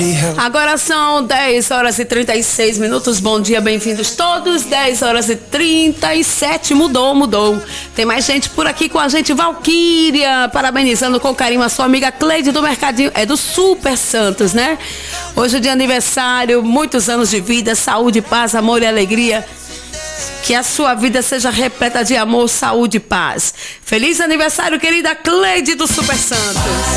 Agora são 10 horas e 36 minutos. Bom dia, bem-vindos todos. 10 horas e 37. Mudou. Tem mais gente por aqui com a gente. Valquíria, parabenizando com carinho a sua amiga Cleide do Mercadinho. É do Super Santos, né? Hoje é de aniversário, muitos anos de vida, saúde, paz, amor e alegria. Que a sua vida seja repleta de amor, saúde e paz. Feliz aniversário, querida Cleide do Super Santos.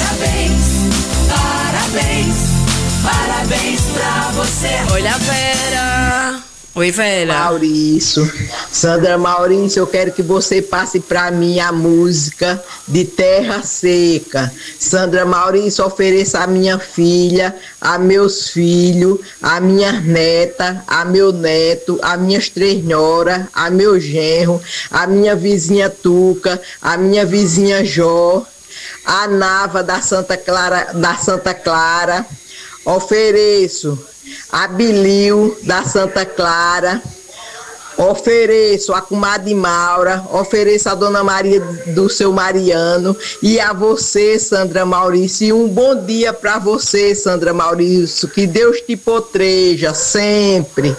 Parabéns pra você. Olha a Vera. Oi, Vera. Maurício. Sandra Maurício, eu quero que você passe pra mim a música de Terra Seca. Sandra Maurício, ofereça a minha filha, a meus filhos, a minha neta, a meu neto, a minhas 3 noras, a meu genro, a minha vizinha Tuca, a minha vizinha Jó, a Nava da Santa Clara. Ofereço a Bilil da Santa Clara, ofereço a comadre Maura, ofereço a Dona Maria do seu Mariano e a você, Sandra Maurício. E um bom dia para você, Sandra Maurício. Que Deus te proteja sempre.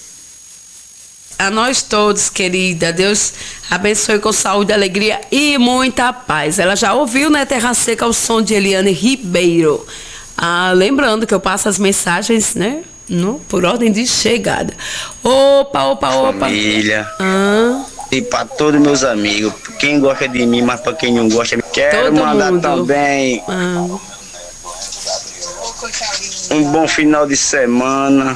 A nós todos, querida. Deus abençoe com saúde, alegria e muita paz. Ela já ouviu, né, Terra Seca, o som de Eliane Ribeiro. Lembrando que eu passo as mensagens, né, por ordem de chegada. Opa. Família. E para todos meus amigos. Quem gosta de mim, mas para quem não gosta, quero todo mandar mundo. Também um bom final de semana.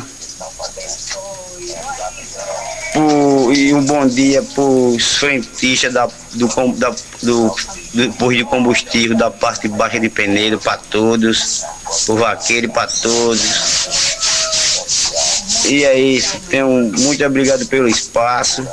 E um bom dia para os frentistas do posto de combustível da parte de Baixa de Penedo, para todos, o vaqueiro para todos. E é isso, muito obrigado pelo espaço.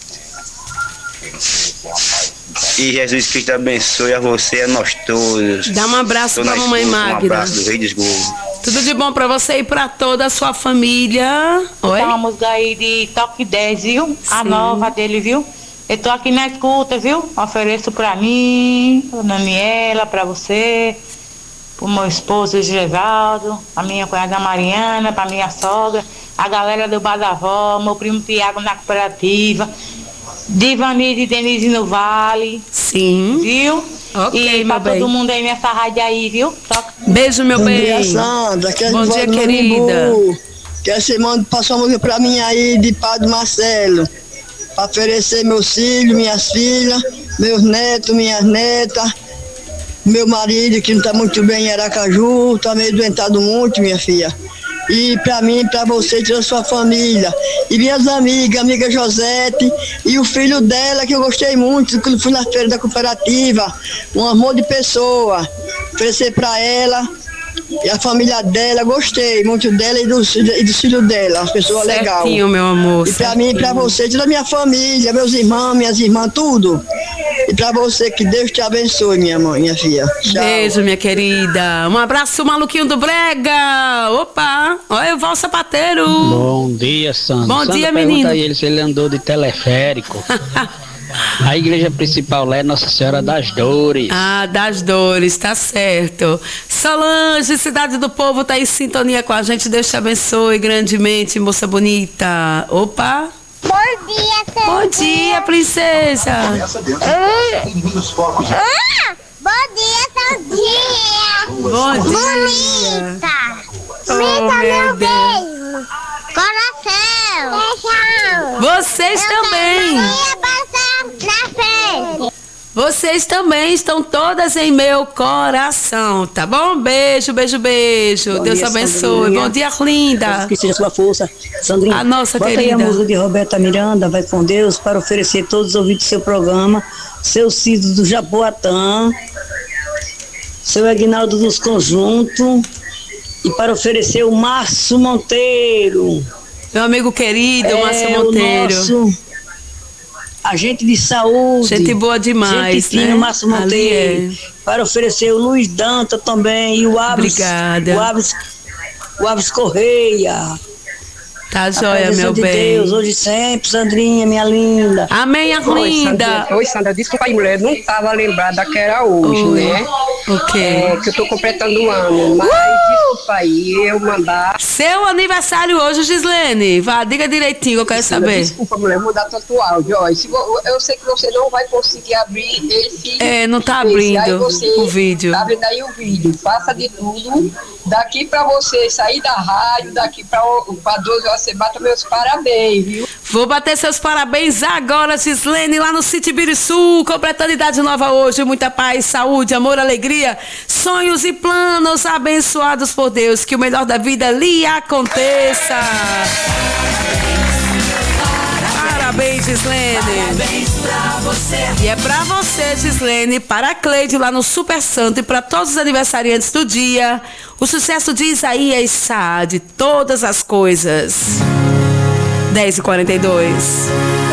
E Jesus Cristo abençoe a você e a nós todos. Dá um abraço para a mamãe Magda. Um abraço do Rei dos Gordos. Tudo de bom pra você e pra toda a sua família. Oi? Tá uma música aí de Toque 10, viu? Sim. A nova dele, viu? Eu tô aqui na escuta, viu? Ofereço pra mim, pra Daniela, pra você, pro meu esposo Gevaldo, a minha cunhada Mariana, pra minha sogra, a galera do Bar da Avó, meu primo Tiago na cooperativa, Divani de Denise no Vale. Sim. Viu? Ok, e pra todo mundo aí nessa rádio aí, viu? Beijo, meu bem. Bom dia, Sandra. Bom dia, querida. Quer você passar uma música pra mim aí de Padre Marcelo. Pra oferecer meus filhos, minhas filhas, meus netos, minhas netas, meu marido que não tá muito bem em Aracaju, tá meio doentado muito, minha filha. E pra mim, pra você e toda a sua família. E minhas amigas, amiga Josete, e o filho dela, que eu gostei muito, quando fui na feira da cooperativa, um amor de pessoa. Oferecer pra ela e a família dela, gostei muito dela e do filho dela, uma pessoa legal. Certinho, meu amor. E pra mim, pra você, toda a minha família, meus irmãos, minhas irmãs, tudo. E pra você, que Deus te abençoe, minha mãe, minha filha. Tchau. Beijo, minha querida. Um abraço, maluquinho do Brega. Opa, olha o Val Sapateiro. Bom dia, Sandra. Bom dia, menino. Pergunta a ele se ele andou de teleférico. A igreja principal lá é Nossa Senhora das Dores. Das Dores, tá certo. Solange, Cidade do Povo, tá em sintonia com a gente. Deus te abençoe grandemente, moça bonita. Opa. Bom dia, Sandra. Bom dia, princesa. Bom dia, Sandrinha. Bom dia. Bonita. Oh, meu Deus. Coração. Beijão. Vocês também. Eu ia passar na frente. Vocês também estão todas em meu coração, tá bom? Beijo. Bom Deus dia, abençoe. Sandrinha. Bom dia, linda. Que seja sua força. Sandrinha, a nossa bota querida. Aí a música de Roberta Miranda, Vai com Deus, para oferecer todos os ouvintes do seu programa, seu Cido do Jaboatã, seu Aguinaldo dos Conjuntos, e para oferecer o Márcio Monteiro. Meu amigo querido, Márcio Monteiro. O nosso agente de saúde. Gente boa demais, gente fina, né? Márcio Monteiro. Para oferecer o Luiz Danta também e o Abis. Obrigada. O Abis Correia. Tá joia, meu de bem. Deus, hoje e sempre, Sandrinha, minha linda. Amém, linda. Oi, Sandra, desculpa aí, mulher, não estava lembrada que era hoje, né? Ok. Que eu tô completando um ano, mas pra eu mandar. Seu aniversário hoje, Gislene. Vá, diga direitinho, eu quero saber. Desculpa, mulher, vou dar tanto áudio. Ó, eu sei que você não vai conseguir abrir esse. Não tá abrindo aí você o vídeo. Tá vendo aí o vídeo? Faça de tudo. Daqui pra você sair da rádio, daqui pra 12 horas, você bata meus parabéns, viu? Vou bater seus parabéns agora, Gislene, lá no Sítio Ibiriçu, completando idade nova hoje. Muita paz, saúde, amor, alegria, sonhos e planos abençoados por Deus. Que o melhor da vida lhe aconteça. Parabéns, Gislene. Parabéns pra você. E é pra você, Gislene, para a Cleide lá no Super Santo e para todos os aniversariantes do dia. O sucesso de Isaías Saad, todas as coisas. 10h42.